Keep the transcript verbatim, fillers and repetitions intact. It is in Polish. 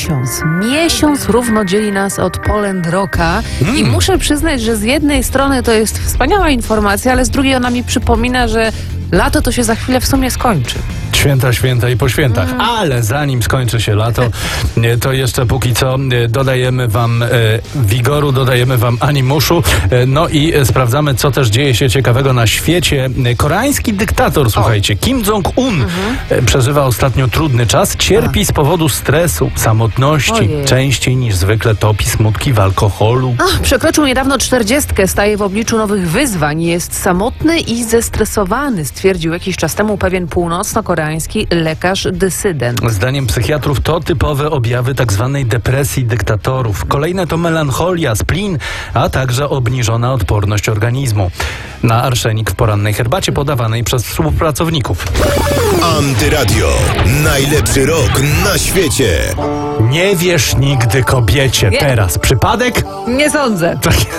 miesiąc. Miesiąc równo dzieli nas od Poland Rocka Mm. i muszę przyznać, że z jednej strony to jest wspaniała informacja, ale z drugiej ona mi przypomina, że lato to się za chwilę w sumie skończy. Święta, święta i po świętach. Mm. Ale zanim skończy się lato, nie, to jeszcze póki co e, dodajemy wam e, wigoru, dodajemy wam animuszu. E, no i e, sprawdzamy, co też dzieje się ciekawego na świecie. E, koreański dyktator, słuchajcie, Kim Jong-un e, przeżywa ostatnio trudny czas. Cierpi z powodu stresu, samotności. Ojej. Częściej niż zwykle topi smutki w alkoholu. Ach, przekroczył niedawno czterdziestkę, staje w obliczu nowych wyzwań. Jest samotny i zestresowany, stwierdził jakiś czas temu pewien północno-koreański lekarz dysydent. Zdaniem psychiatrów to typowe objawy tzw. depresji dyktatorów. Kolejne to melancholia, splin, a także obniżona odporność organizmu. Na arszenik w porannej herbacie podawanej przez współpracowników. Antyradio. Najlepszy rok na świecie. Nie wierz nigdy kobiecie. Nie. Teraz przypadek? Nie sądzę. Tak.